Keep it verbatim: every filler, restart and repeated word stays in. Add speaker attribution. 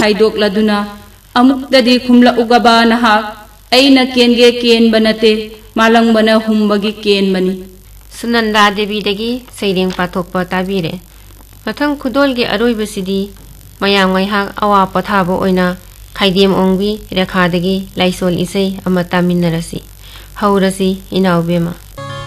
Speaker 1: हाइदोक्लदुना अमुक्तदी खुमलउगबा नहाक अइना केनगे केन बनते मालंग बना हुम्बगी केन बनी
Speaker 2: सुनंदा देवी दगी सैरेंग पाथोकपा ताबीरे मथंग खुदोल के अरोइबसिदी मयाम ngaiहak अवा पथाबो ओइना खाइदेम ओंबी रेखादगी लाइसोल इसै अमा तामिनरसी हौरसी इनाउबेमा।